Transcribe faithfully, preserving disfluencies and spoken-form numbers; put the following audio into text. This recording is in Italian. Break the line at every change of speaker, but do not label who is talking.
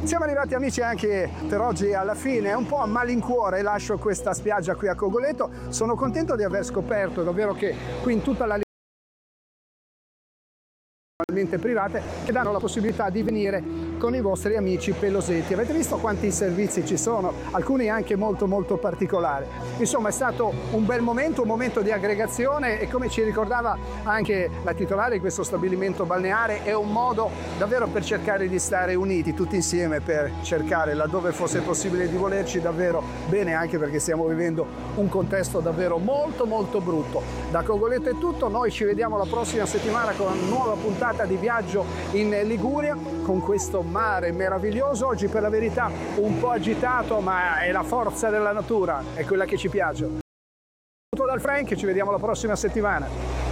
Siamo arrivati amici anche per oggi alla fine, un po' a malincuore lascio questa spiaggia qui a Cogoleto. Sono contento di aver scoperto davvero che qui in tutta la private che danno la possibilità di venire con i vostri amici pelosetti. Avete visto quanti servizi ci sono, alcuni anche molto molto particolari. Insomma, è stato un bel momento, un momento di aggregazione, e come ci ricordava anche la titolare di questo stabilimento balneare, è un modo davvero per cercare di stare uniti tutti insieme, per cercare, laddove fosse possibile, di volerci davvero bene, anche perché stiamo vivendo un contesto davvero molto molto brutto. Da Cogoleto è tutto, noi ci vediamo la prossima settimana con una nuova puntata di Viaggio in Liguria, con questo mare meraviglioso, oggi per la verità un po' agitato, ma è la forza della natura, è quella che ci piace. Tutto dal Frank, ci vediamo la prossima settimana.